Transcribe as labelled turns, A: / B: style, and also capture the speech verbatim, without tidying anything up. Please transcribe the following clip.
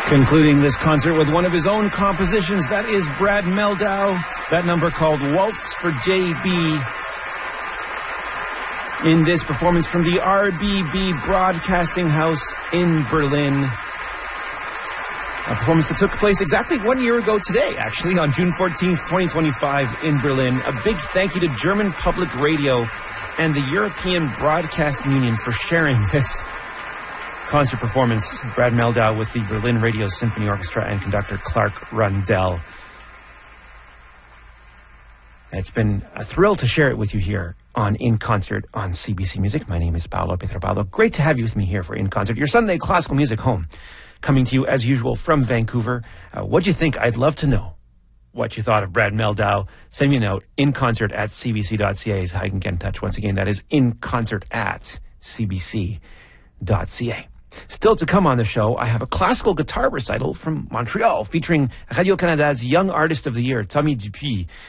A: Concluding this concert with one of his own compositions, that is Brad Mehldau, that number called Waltz for J B. In this performance from the R B B Broadcasting House in Berlin. A performance that took place exactly one year ago today, actually, on June fourteenth, twenty twenty-five in Berlin. A big thank you to German Public Radio and the European Broadcasting Union for sharing this concert performance. Brad Mehldau with the Berlin Radio Symphony Orchestra and conductor Clark Rundell. It's been a thrill to share it with you here on In Concert on C B C Music. My name is Paolo Pietropaolo. Great to have you with me here for In Concert, your Sunday classical music home. Coming to you, as usual, from Vancouver. Uh, what'd you think? I'd love to know what you thought of Brad Mehldau. Send me a note, inconcert at c b c dot c a is how you can get in touch. Once again, that is inconcert at c b c dot c a. Still to come on the show, I have a classical guitar recital from Montreal featuring Radio-Canada's Young Artist of the Year, Tommy Dupuis.